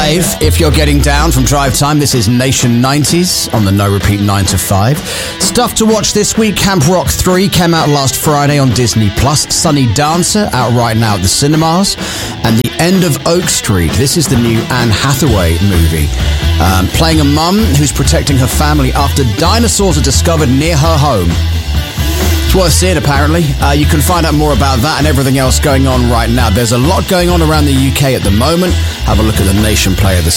Dave, if you're getting down from drive time, this is Nation 90s on the No Repeat 9 to 5. Stuff to watch this week: Camp Rock 3 came out last Friday on Disney+. Sunny Dancer out right now at the cinemas. And The End of Oak Street. This is the new Anne Hathaway movie. Playing a mum who's protecting her family after dinosaurs are discovered near her home. It's worth seeing, apparently. You can find out more about that and everything else going on right now. There's a lot going on around the UK at the moment. Have a look at the Nation Player this